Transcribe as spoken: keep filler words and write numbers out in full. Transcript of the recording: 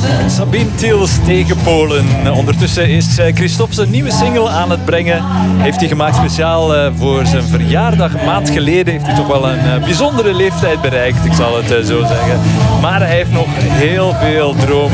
Sabine Tiels tegen Polen. Ondertussen is Christophe zijn nieuwe single aan het brengen. Heeft hij gemaakt speciaal voor zijn verjaardag. Een maand geleden heeft hij toch wel een bijzondere leeftijd bereikt, ik zal het zo zeggen. Maar hij heeft nog heel veel dromen